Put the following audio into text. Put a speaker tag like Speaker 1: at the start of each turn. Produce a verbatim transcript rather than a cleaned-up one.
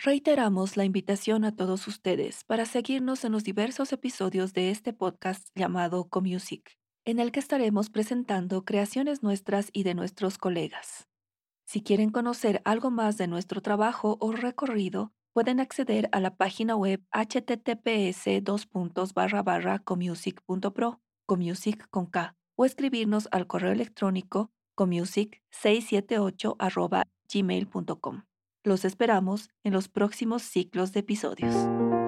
Speaker 1: Reiteramos la invitación a todos ustedes para seguirnos en los diversos episodios de este podcast llamado Comusic, en el que estaremos presentando creaciones nuestras y de nuestros colegas. Si quieren conocer algo más de nuestro trabajo o recorrido, pueden acceder a la página web https dos puntos barra barra comusic punto pro, comusic con K, o escribirnos al correo electrónico comusic seiscientos setenta y ocho arroba gmail punto com. Los esperamos en los próximos ciclos de episodios.